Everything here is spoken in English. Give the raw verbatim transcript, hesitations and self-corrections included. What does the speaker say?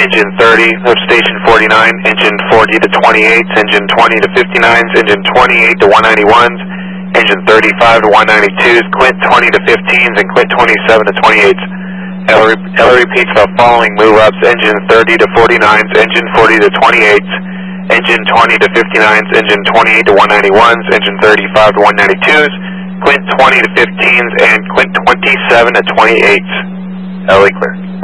engine thirty of station forty-nine, engine forty to twenty-eights, engine twenty to fifty-nines, engine twenty-eight to one ninety-ones, engine thirty-five to one ninety-twos, Quint twenty to fifteens, and Quint twenty-seven to twenty-eights. Ella, Ella repeats the following move-ups: engine thirty to forty-nines, engine forty to twenty-eights, engine twenty to fifty-nines, engine twenty-eight to one ninety-ones, engine thirty-five to one ninety-twos, Quint twenty to fifteens, and Quint twenty-seven to twenty-eights. Ella clear.